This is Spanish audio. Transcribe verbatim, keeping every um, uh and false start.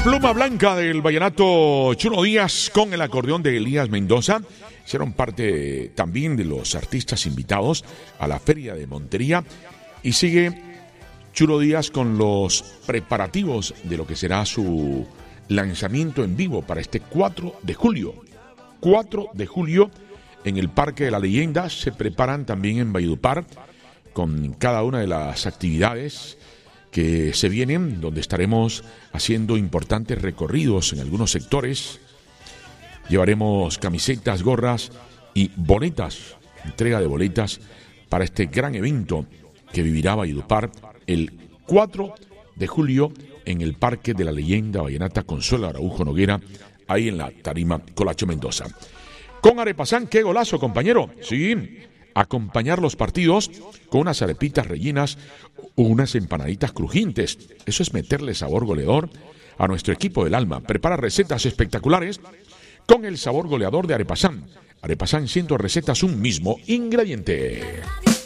Pluma Blanca del vallenato Chuno Díaz con el acordeón de Elías Mendoza hicieron parte también de los artistas invitados a la Feria de Montería, y sigue Chuno Díaz con los preparativos de lo que será su lanzamiento en vivo para este cuatro de julio. cuatro de julio en el Parque de la Leyenda. Se preparan también en Valledupar con cada una de las actividades que se vienen, donde estaremos haciendo importantes recorridos en algunos sectores. Llevaremos camisetas, gorras y boletas, entrega de boletas para este gran evento que vivirá Valledupar el cuatro de julio en el Parque de la Leyenda Vallenata Consuelo Araujo Noguera, ahí en la tarima Colacho Mendoza. Con Arepasán, qué golazo, compañero. Sí, acompañar los partidos con unas arepitas rellenas o unas empanaditas crujientes. Eso es meterle sabor goleador a nuestro equipo del alma. Prepara recetas espectaculares con el sabor goleador de Arepasán. Arepasán, ciento recetas, un mismo ingrediente.